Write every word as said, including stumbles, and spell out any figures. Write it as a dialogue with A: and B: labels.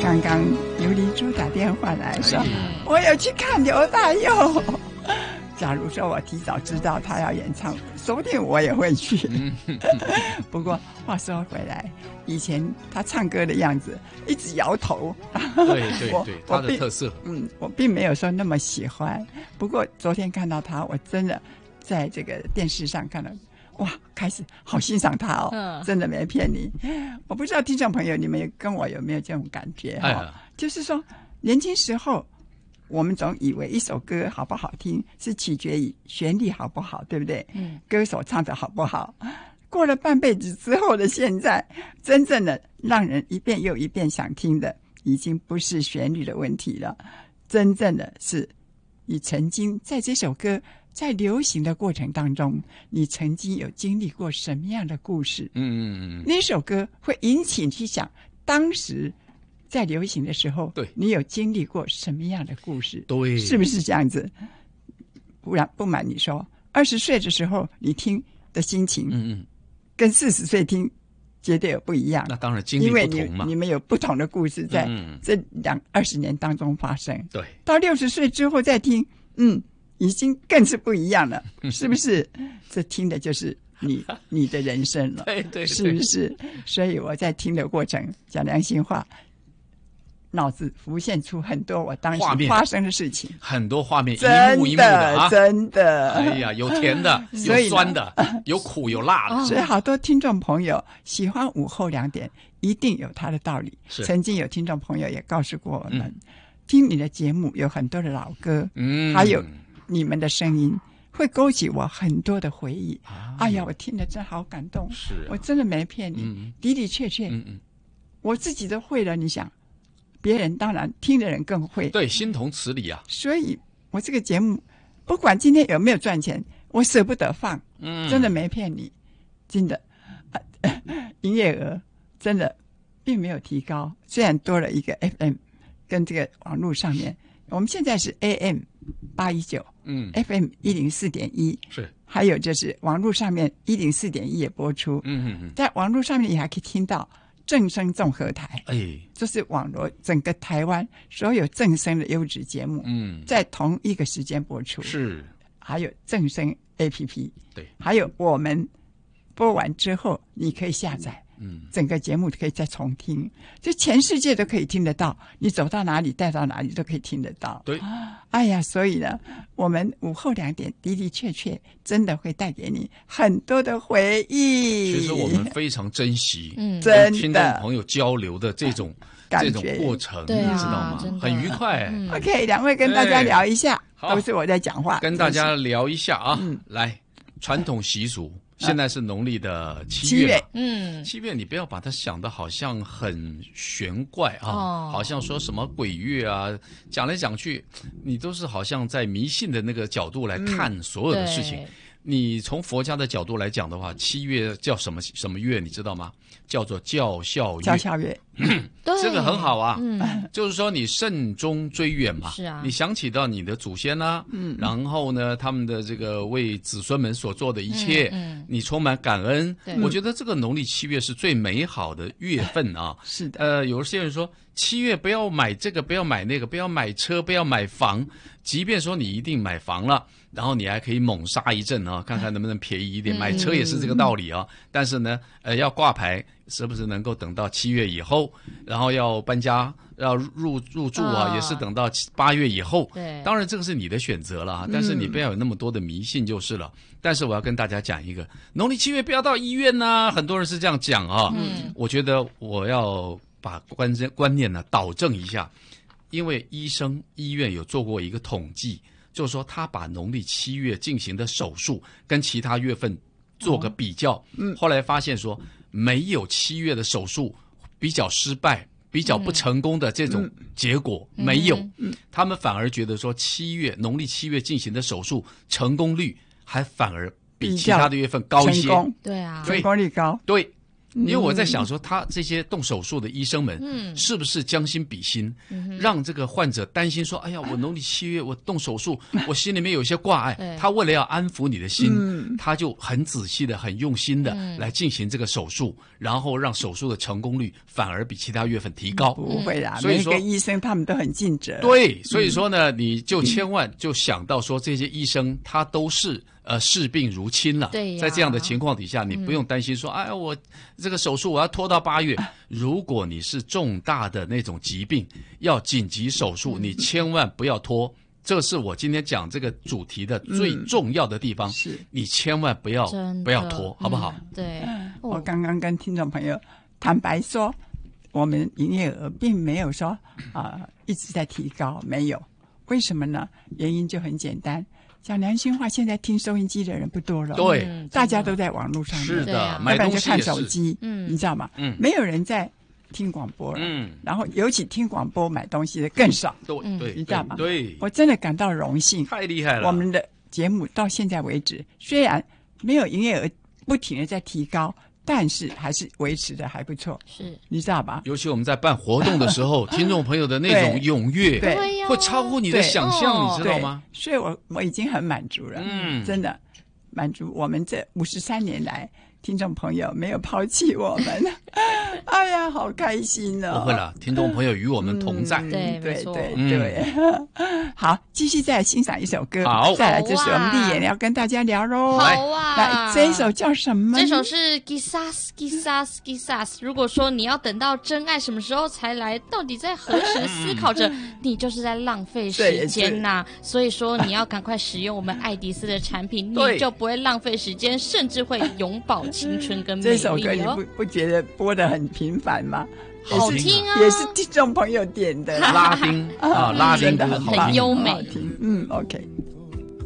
A: 刚刚琉璃珠打电话来说，
B: 哎
A: 我有去看刘大佑。假如说我提早知道他要演唱，说不定我也会去。不过话说回来，以前他唱歌的样子一直摇头。
B: 对对对，他的特色。
A: 嗯，我并没有说那么喜欢。不过昨天看到他，我真的在这个电视上看到，哇，开始好欣赏他哦，嗯、真的没骗你。我不知道听众朋友你们跟我有没有这种感觉哈、哦哎？就是说年轻时候。我们总以为一首歌好不好听是取决于旋律好不好，对不对？嗯，歌手唱得好不好。过了半辈子之后的现在，真正的让人一遍又一遍想听的，已经不是旋律的问题了，真正的是你曾经在这首歌在流行的过程当中，你曾经有经历过什么样的故事？嗯嗯嗯，那首歌会引起你去想当时。在流行的时候，对你有经历过什么样的故事？对，是不是这样子？不然不瞒你说，二十岁的时候你听的心情，嗯嗯，跟四十岁听绝对有不一样。
B: 那当然经历不同嘛，
A: 因为你你们有不同的故事在这两二十年当中发生。
B: 对，
A: 到六十岁之后再听，嗯，已经更是不一样了，是不是？这听的就是你你的人生了，
B: 对 对, 对，
A: 是不是？所以我在听的过程，讲良心话。脑子浮现出很多我当时发生的事情，
B: 很多画面，一幕一幕的啊，
A: 真的。
B: 哎呀，有甜的，有酸的，有苦有辣的。
A: 所以好多听众朋友喜欢午后两点，一定有他的道理。曾经有听众朋友也告诉过我们，嗯、听你的节目有很多的老歌，嗯，还有你们的声音。会勾起我很多的回忆。啊、哎呀，我听得真好感动，
B: 是、啊，
A: 我真的没骗你，嗯、的的确确，嗯嗯，我自己都会了。你想，别人当然听的人更会，
B: 对，心同此理啊。
A: 所以我这个节目，不管今天有没有赚钱，我舍不得放，嗯，真的没骗你，真的，啊、营业额真的并没有提高，虽然多了一个 F M， 跟这个网络上面，我们现在是 A M 八一九。嗯 ，F M 一零四点一
B: 是，
A: 还有就是网络上面一零四点一也播出。嗯嗯嗯，在网络上面你还可以听到正声综合台，哎，就是网络整个台湾所有正声的优质节目，嗯，在同一个时间播出。
B: 是，
A: 还有正声 A P P，
B: 对，
A: 还有我们播完之后你可以下载。嗯，整个节目可以再重听，就全世界都可以听得到，你走到哪里带到哪里都可以听得到。
B: 对，
A: 哎呀，所以呢，我们午后两点的的确确真的会带给你很多的回忆。
B: 其实我们非常珍惜，
A: 嗯，真的
B: 听众朋友交流的这种这种过程，
C: 对啊，
B: 你知道吗？很愉快。
A: 嗯、OK， 两位跟大家聊一下，都是我在讲话，
B: 跟大家聊一下啊。嗯、来，传统习俗。现在是农历的七月，嗯，七月你不要把它想得好像很玄怪啊，哦、好像说什么鬼月啊，讲来讲去，你都是好像在迷信的那个角度来看所有的事情。嗯、你从佛家的角度来讲的话，七月叫什么什么月，你知道吗？叫做校孝月。
A: 校孝月，
B: 这个很好啊，嗯，就是说你慎终追远嘛，
C: 是啊，
B: 你想起到你的祖先啊，嗯，然后呢，他们的这个为子孙们所做的一切，嗯，嗯你充满感恩。我觉得这个农历七月是最美好的月份啊。
A: 是的，
B: 呃，有些人说七月不要买这个，不要买那个，不要买车，不要买房，即便说你一定买房了。然后你还可以猛杀一阵啊，看看能不能便宜一点。买车也是这个道理啊。但是呢，呃，要挂牌是不是能够等到七月以后？然后要搬家，要入入住啊，哦、也是等到八月以后。
C: 对，
B: 当然这个是你的选择了，但是你不要有那么多的迷信就是了。嗯、但是我要跟大家讲一个，农历七月不要到医院呐、啊，很多人是这样讲啊。嗯，我觉得我要把观观念呢导正一下，因为医生医院有做过一个统计。就是说，他把农历七月进行的手术跟其他月份做个比较，哦、嗯，后来发现说，没有七月的手术比较失败、比较不成功的这种结果，嗯、没有，嗯，他们反而觉得说，七月农历七月进行的手术成功率还反而比其他的月份高一些，
C: 对啊，
A: 成功率高，
B: 对。因为我在想说，他这些动手术的医生们，嗯，是不是将心比心？嗯、 让这个患者担心说，哎呀，我农历七月我动手术，我心里面有一些挂碍。他为了要安抚你的心，嗯、他就很仔细的、很用心的来进行这个手术，嗯、然后让手术的成功率反而比其他月份提高。
A: 不会啦，
B: 所以说
A: 每个医生他们都很尽责。
B: 对，所以说呢，嗯、你就千万就想到说，这些医生他都是。呃，视病如亲了。
C: 对，
B: 在这样的情况底下，你不用担心说，嗯、哎，我这个手术我要拖到八月。如果你是重大的那种疾病，要紧急手术，嗯、你千万不要拖。这是我今天讲这个主题的最重要的地方。是、嗯，你千万不要不要拖，好不好？
C: 嗯、对，
A: 我刚刚跟听众朋友坦白说，我们营业额并没有说啊、呃、一直在提高，没有。为什么呢？原因就很简单。讲良心话，现在听收音机的人不多了，
B: 对，
A: 嗯、大家都在网络上面，
B: 是的，
A: 要不然就看手机，嗯，你知道吗？
B: 嗯，
A: 没有人在听广播了，
B: 嗯，
A: 然后尤其听广播买东西的更少，
B: 对对，
A: 你知道吗？
B: 对，
A: 我真的感到荣幸，
B: 太厉害了。
A: 我们的节目到现在为止，虽然没有营业额不停的在提高。但是还是维持的还不错，
C: 是，
A: 你知道吧？
B: 尤其我们在办活动的时候，听众朋友的那种踊跃，
A: 对，
B: 会超乎你的想象，你知道吗？
A: 所以我我已经很满足了，嗯，真的满足。我们这五十三年来，听众朋友没有抛弃我们，哎呀，好开心哦！
B: 不会了，听众朋友与我们同在，
C: 嗯、对，
A: 对
C: 没错，
A: 对对。嗯、好，继续再欣赏一首歌，
B: 好，
A: 再来就是我们丽妍要跟大家聊喽。
C: 好啊，
A: 来这一首叫什么？
C: 这首是 Quizás Quizás Quizás。如果说你要等到真爱什么时候才来，到底在何时思考着，你就是在浪费时间呐、啊。所以说你要赶快使用我们爱迪斯的产品，你就不会浪费时间，甚至会永葆青春跟美丽、哦。
A: 这首歌你不不觉得播得很频繁吗？
C: 好听啊，
A: 也是听众朋友点的
B: 拉丁啊，拉丁
A: 的
C: 很优美。
A: 嗯 ，OK。